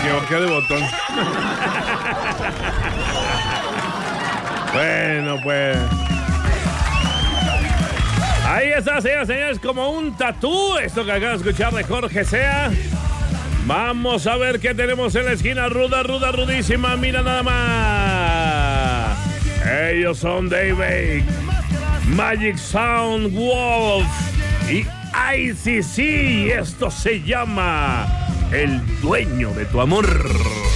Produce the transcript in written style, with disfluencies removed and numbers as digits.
equivoqué de botón. Bueno, pues. Ahí está, señoras y señores, como un tatú. Esto que acabas de escuchar de Jorge Sea. Vamos a ver qué tenemos en la esquina. Rudísima. Mira nada más. Ellos son Daybreak, Magic Sound Wolf y ICC. Esto se llama El Dueño de tu Amor.